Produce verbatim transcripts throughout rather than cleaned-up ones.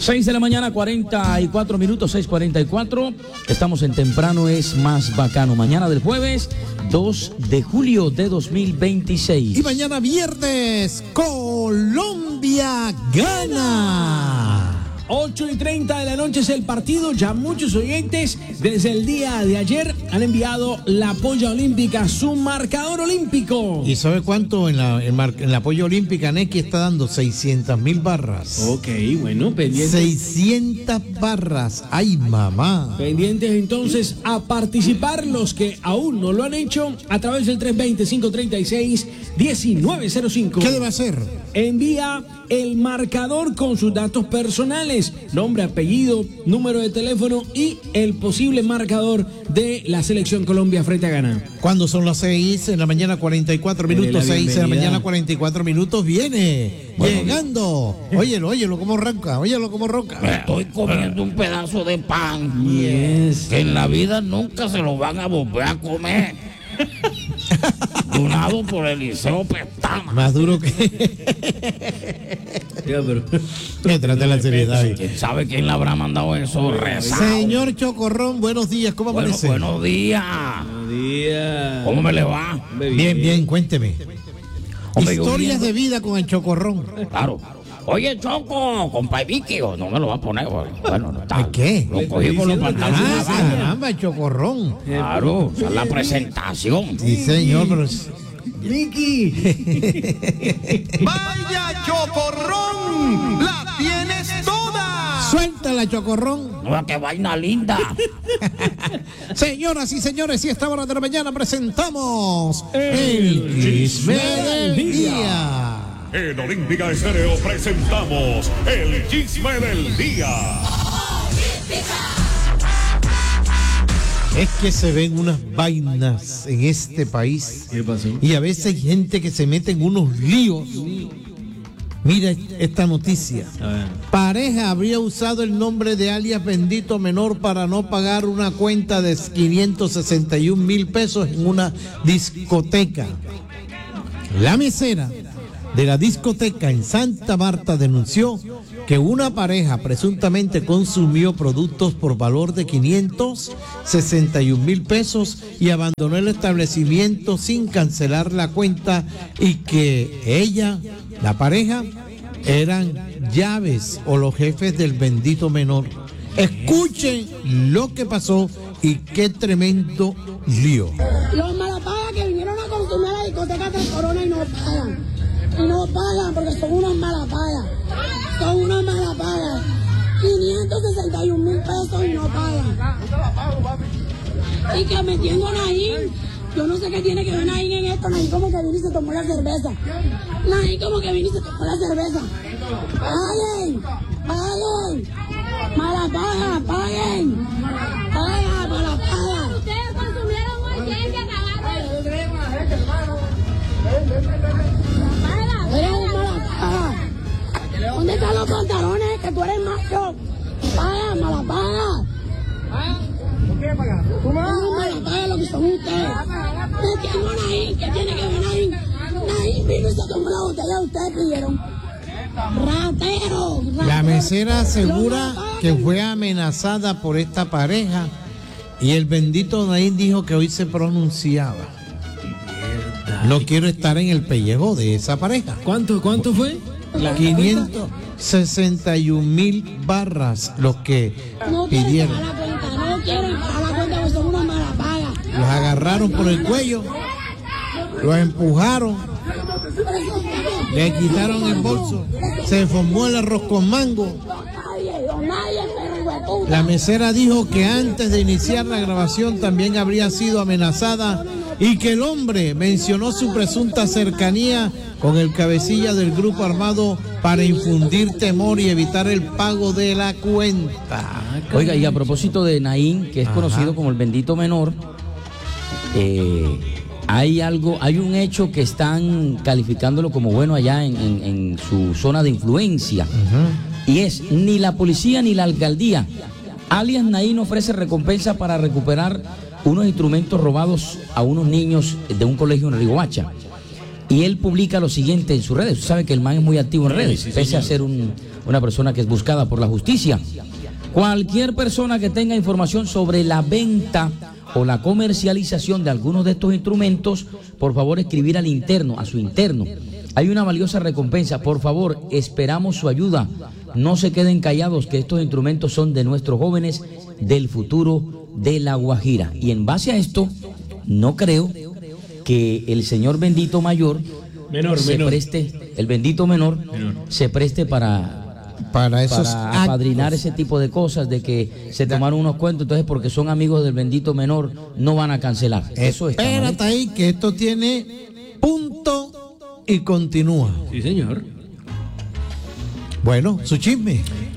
seis de la mañana, cuarenta y cuatro minutos, seis cuarenta y cuatro. Estamos en Temprano es Más Bacano. Mañana del jueves, dos de julio de dos mil veintiséis. Y mañana viernes, Colombia gana. ocho y treinta de la noche es el partido. Ya muchos oyentes desde el día de ayer han enviado la polla olímpica, su marcador olímpico. ¿Y sabe cuánto en la, en, mar, en la polla olímpica Neki está dando? seiscientas mil barras. Ok, bueno, pendientes. seiscientas barras. ¡Ay, mamá! Pendientes entonces a participar los que aún no lo han hecho a través del tres veinte, cinco treinta y seis, diecinueve cero cinco. ¿Qué debe hacer? Envía el marcador con sus datos personales, nombre, apellido, número de teléfono y el posible marcador de la selección Colombia frente a Ghana. ¿Cuándo son las seis? En la mañana, cuarenta y cuatro minutos. seis en la mañana, cuarenta y cuatro minutos. Viene, bueno, llegando. Óyelo, óyelo cómo ronca, óyelo cómo ronca. Me estoy comiendo un pedazo de pan. Yes. Que en la vida nunca se lo van a volver a comer. Donado por Eliseo Pestana. Más duro que... Ya, pero... Me trata la seriedad. ¿Quién sabe quién le habrá mandado eso? Rezado. Señor Chocorrón, buenos días, ¿cómo Bueno, amanece? buenos días. Buenos días. ¿Cómo me le va? Bien, bien, cuénteme. Hombre, yo Historias viendo- de vida con el Chocorrón. Claro. Oye, Choco, compa Vicky, o no me lo va a poner. Bueno, no está. ¿A qué? Lo cogí con los pantalones Ah, abajo. caramba, el Chocorrón. Claro, esa es la presentación. Sí, señor, pero... Vicky. ¡Vaya Chocorrón! ¡La tienes toda! Suéltala, Chocorrón. No, qué vaina linda. Señoras y señores, y a esta hora de la mañana presentamos el Chisme del Día. En Olímpica Estéreo presentamos el Chisme del Día. Es que se ven unas vainas en este país. ¿Qué pasó? Y a veces hay gente que se mete en unos líos. Mira esta noticia. A ver. Pareja habría usado el nombre de alias Bendito Menor para no pagar una cuenta de quinientos sesenta y un mil pesos en una discoteca. La mesera de la discoteca en Santa Marta denunció que una pareja presuntamente consumió productos por valor de quinientos sesenta y un mil pesos y abandonó el establecimiento sin cancelar la cuenta, y que ella, la pareja, eran llaves o los jefes del Bendito Menor. Escuchen lo que pasó y qué tremendo lío. Los malapagas que vinieron a consumir a la discoteca Tres Coronas y no pagan. Y no pagan porque son unos malapagas. Son unos malapagas. quinientos sesenta y un mil pesos y no pagan. Y que metiendo a Naín, yo no sé qué tiene que ver Naín en esto. Naín como que vino y se tomó la cerveza. Naín como que vino y se tomó la cerveza. ¡Paguen! ¡Paguen! ¡Malapagas! ¡Paguen! ¡Paguen! ¡Malapagas! Ustedes consumieron hoy, tienen que Eres un malapaga. ¿Dónde están los pantalones? Que tú eres macho. Paga, malapaga. ¿Por qué pagar? Tú eres un malapaga lo que son ustedes. Metiendo a Naín, ¿qué tiene que ver Naín? Naín vino y se tomó la botella de ustedes pidieron. Ratero. La mesera asegura que fue amenazada por esta pareja y el bendito Naín dijo que hoy se pronunciaba. No quiero estar en el pellejo de esa pareja. ¿Cuánto, cuánto fue? quinientos sesenta y un mil barras los que No quieren pidieron. pagar la cuenta, no quieren pagar la cuenta porque son unos malapagas. Los agarraron por el cuello, los empujaron, le quitaron el bolso, se formó el arroz con mango. Nadie, don nadie, perro de puta. La mesera dijo que antes de iniciar la grabación también habría sido amenazada y que el hombre mencionó su presunta cercanía con el cabecilla del grupo armado para infundir temor y evitar el pago de la cuenta. Oiga, y a propósito de Naín, que es Ajá. conocido como el Bendito Menor, eh, hay algo, hay un hecho que están calificándolo como bueno allá en, en- en su zona de influencia. Y es, ni la policía ni la alcaldía, alias Naín, ofrece recompensa para recuperar unos instrumentos robados a unos niños de un colegio en Riohacha. y él publica lo siguiente en sus redes. Usted sabe que el man es muy activo en redes, sí, pese señor. a ser un, una persona que es buscada por la justicia. Cualquier persona que tenga información sobre la venta o la comercialización de algunos de estos instrumentos, por favor escribir al interno, a su interno. Hay una valiosa recompensa, por favor, esperamos su ayuda. No se queden callados, que estos instrumentos son de nuestros jóvenes del futuro de La Guajira. Y en base a esto, no creo que el señor bendito mayor Menor, se menor. preste, el bendito menor, Menor. se preste para... Para esos para apadrinar actos. ese tipo de cosas, de que se tomaron unos cuentos, entonces porque son amigos del bendito menor, no van a cancelar. Eso está mal. Espérate ahí, que esto tiene punto y continúa. Sí, señor. Bueno, su chisme.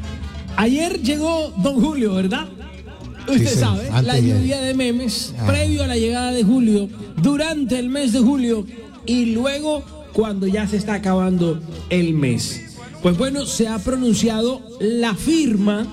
Ayer llegó Don Julio, ¿verdad? Usted sí, sabe, antes la de- lluvia de memes, Ah. previo a la llegada de Julio, durante el mes de julio y luego cuando ya se está acabando el mes. Pues bueno, se ha pronunciado la firma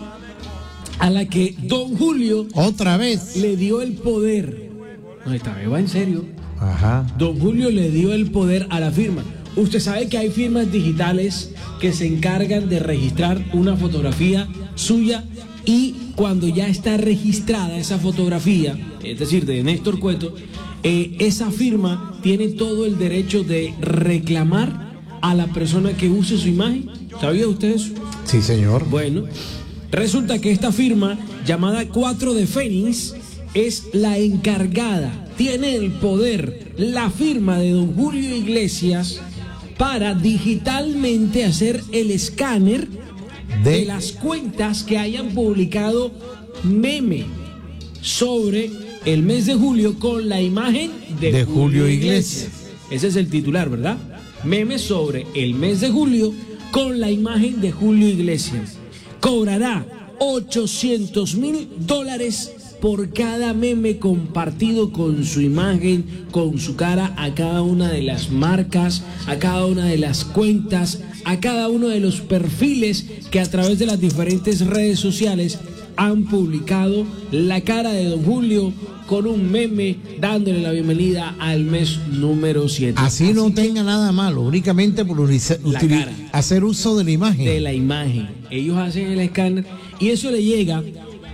a la que Don Julio Otra vez. le dio el poder. No, esta vez va en serio. Ajá. Don Julio le dio el poder a la firma. Usted sabe que hay firmas digitales que se encargan de registrar una fotografía suya y cuando ya está registrada esa fotografía, es decir, de Néstor Cueto, eh, esa firma tiene todo el derecho de reclamar a la persona que use su imagen. ¿Sabía usted eso? Sí, señor. Bueno, resulta que esta firma llamada cuatro de Fénix es la encargada, tiene el poder, la firma de Don Julio Iglesias para digitalmente hacer el escáner de, De- las cuentas que hayan publicado meme sobre el mes de julio con la imagen de, De Julio Iglesias. Ese es el titular, ¿verdad? Memes sobre el mes de julio con la imagen de Julio Iglesias. Cobrará ochocientos mil dólares por cada meme compartido con su imagen, con su cara, a cada una de las marcas, a cada una de las cuentas, a cada uno de los perfiles que a través de las diferentes redes sociales han publicado la cara de Don Julio con un meme dándole la bienvenida al mes número siete. Así no tenga nada malo, únicamente por utiliza- La utili- cara. hacer uso de la imagen. De la imagen. Ellos hacen el escáner y eso le llega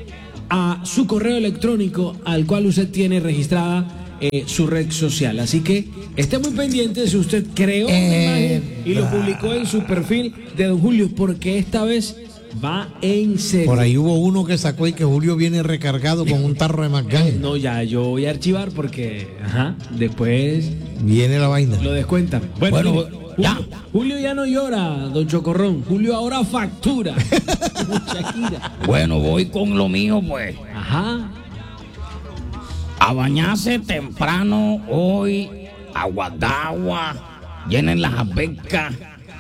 a su correo electrónico al cual usted tiene registrada eh, su red social. Así que esté muy pendiente si usted creó una Eh, imagen y lo publicó en su perfil de Don Julio, porque esta vez va en serio. Por ahí hubo uno que sacó y que Julio viene recargado con un tarro de McGann. No, ya yo voy a archivar porque, ajá, después Viene la vaina. lo descuentan. Bueno, Bueno, mire, ya. Julio, Julio ya no llora, don Chocorrón. Julio ahora factura. Shakira. Bueno, voy con lo mío, pues. Ajá. A bañarse temprano hoy, agua d'agua, llenen las albercas,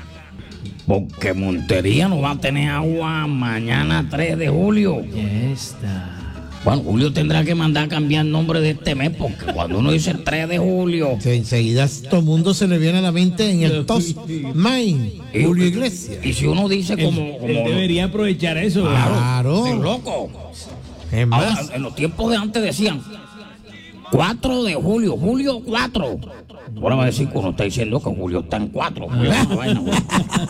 porque Montería no va a tener agua mañana tres de julio. Ya está. Bueno, Julio tendrá que mandar a cambiar el nombre de este mes, porque cuando uno dice tres de julio, Que enseguida todo el mundo se le viene a la mente en el top mind. y- Julio Iglesias. y si uno dice como, Él como debería aprovechar eso, ¿verdad? Claro. de loco. Es Ahora, más, en los tiempos de antes decían cuatro de julio, julio cuatro. Ahora va a decir que uno está diciendo que Julio está en cuatro. Julio, una vaina, güey.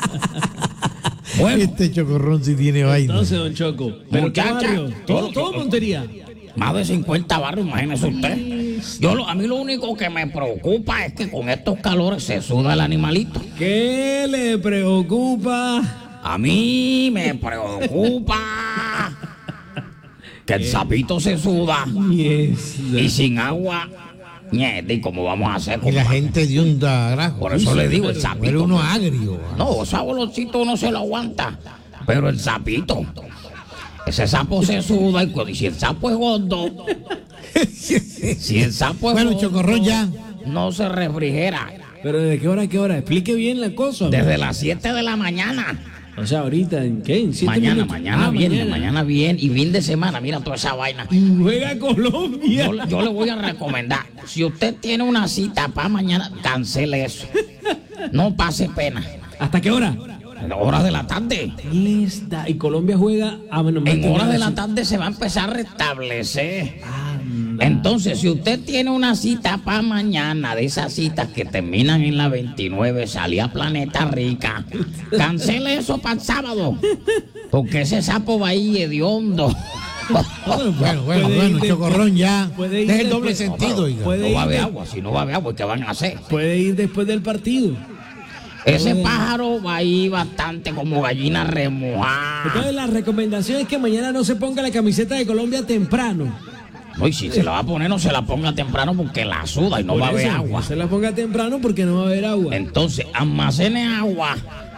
Bueno, este chocorrón sí tiene vaina. Entonces, don Choco. ¿Pero qué Muchacha, barrio? Todo, todo- todo Montería. más de cincuenta barrios, imagínese usted. Yo lo- a mí lo único que me preocupa es que con estos calores se suda el animalito. ¿Qué le preocupa? A mí me preocupa que el sapito se suda Yes. y sin agua. Ñete, ¿y cómo vamos a hacer? Y la compadre? gente de un darajo. Por eso le digo, el Huele sapito. uno agrio. No, ese olorcito no se lo aguanta. Pero el sapito, ese sapo se suda y cuando- y si el sapo es gordo, si el sapo es Bueno, gordo, Chocorrón, ya. no se refrigera. ¿Pero desde qué hora a qué hora? Explique bien la cosa. Desde las siete de la mañana. O sea, ahorita, ¿en qué? ¿En siete Mañana, minutos? mañana Ah, viene, mañana. viene y fin de semana, mira toda esa vaina. Y juega Colombia. Yo, yo le voy a recomendar, si usted tiene una cita para mañana, cancele eso. No pase pena. ¿Hasta qué hora? En horas de la tarde. Lista. Y Colombia juega a menos En horas de la tarde se va a empezar a restablecer. Anda. Entonces, si usted tiene una cita para mañana, de esas citas que terminan en la veintinueve, salí a Planeta Rica, cancele eso para el sábado, porque ese sapo va ahí hediondo. Bueno, bueno, bueno, Puede bueno ir Chocorrón, ya. puede ir Es el doble después- sentido, oiga. puede No ir va a haber de- agua, si no va a haber agua, ¿qué van a hacer? Puede ir después del partido. Ese pájaro va ahí bastante como gallina remojada. Entonces la recomendación es que mañana no se ponga la camiseta de Colombia temprano. No, y si se la va a poner, no se la ponga temprano porque la suda y no Por va a haber eso, agua. No se la ponga temprano porque no va a haber agua. Entonces, almacene agua.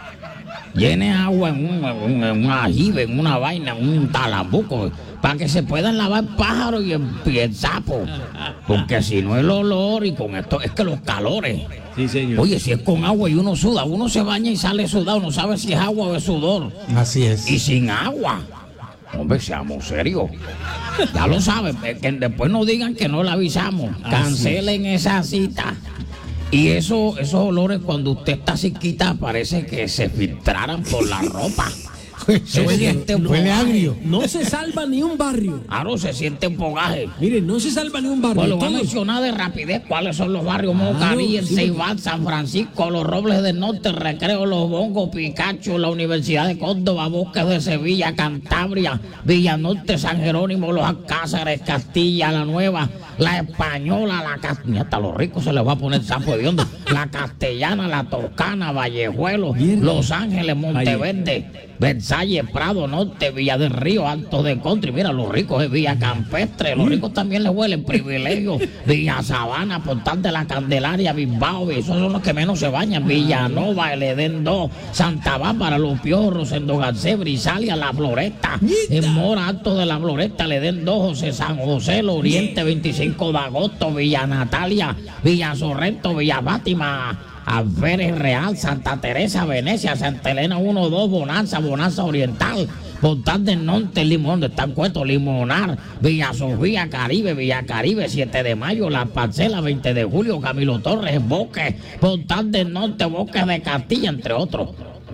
Llene agua en un, en un, en un ajibe, en una vaina, en un talambuco, para que se puedan lavar pájaros y el, y el sapo. Porque si no el olor y con esto, es que los calores. Sí, señor. Oye, si es con agua y uno suda, uno se baña y sale sudado, no sabe si es agua o es sudor. Así es. Y sin agua. Hombre, seamos serios. Ya lo saben, eh, que después no digan que no le avisamos. Cancelen esa cita. Y eso, esos olores cuando usted está cerquita parece que se filtraran por la ropa. Se Huele, siente un huele fogaje. agrio. No se salva ni un barrio. Claro, se siente un fogaje. Miren, no se salva ni un barrio. Pues lo voy a Todos- mencionar de rapidez cuáles son los barrios: Claro, Mocarí, el sí, Ceibal, San Francisco, Los Robles del Norte, el Recreo, Los Bongos, Picacho, la Universidad de Córdoba, Bosques de Sevilla, Cantabria, Villanorte, San Jerónimo, Los Alcázares, Castilla, La Nueva, La Española, la Castellana, hasta los ricos se les va a poner sapo de hondo, la Castellana, la Toscana, Vallejuelo, Mierda. Los Ángeles, Monteverde, Versalles, Prado Norte, Villa del Río, Alto de Country. Mira, los ricos es Villa Campestre, los ricos también les huelen privilegio. Villa Sabana, Portal de la Candelaria, Bilbao, esos son los que menos se bañan. Villanova, el Edén dos, Santa Bárbara, Los Piojos, Rosendo Garcés, Brisalia, La Floresta, en Mora, Alto de la Floresta, el Edén dos, José San José, el Oriente, veinticinco de agosto, Villa Natalia, Villa Sorrento, Villa Fátima, Alférez Real, Santa Teresa, Venecia, Santa Elena uno dos, Bonanza, Bonanza Oriental, Portal del Norte, Limón, donde está el Cueto, Limonar, Villa Sofía, Caribe, Villa Caribe, siete de mayo, La Parcela, veinte de julio, Camilo Torres, Bosque, Portal del Norte, Bosque de Castilla, entre otros.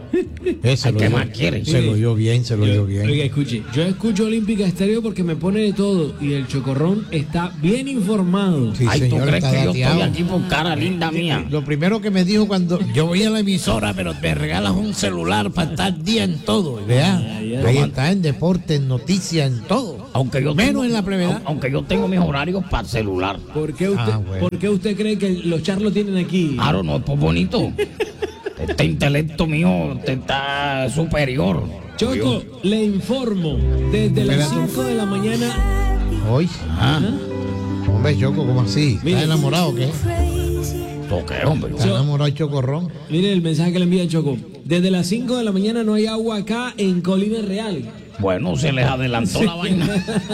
Ese Ay, lo ¿qué oyó- más quiere? Se lo oyó bien, se lo oyó bien. Oiga, escuche, yo escucho Olímpica Estéreo porque me pone de todo y el Chocorrón está bien informado. Sí, Ay, ¿tú señor, crees está que yo estoy dateado. aquí por cara linda mía? Lo primero que me dijo cuando yo voy a la emisora, pero me regalas un celular para estar al día en todo. Vea, ahí está en deporte, en noticias, en todo. Aunque yo Menos tengo- en la plevedad. au- Aunque yo tengo mis horarios para el celular. ¿Por qué usted, Ah, bueno. ¿por qué usted cree que los charlos tienen aquí? Claro, no es por bonito. Este intelecto mío este está superior. Choco, le informo, desde las Espérate. cinco de la mañana. Hoy, Ah, hombre, Choco, ¿cómo así? Mire. ¿Estás enamorado o qué? toqué, hombre. ¿Estás enamorado de Chocorrón? Miren el mensaje que le envía Choco. Desde las cinco de la mañana no hay agua acá en Colina Real. Bueno, se les adelantó la vaina.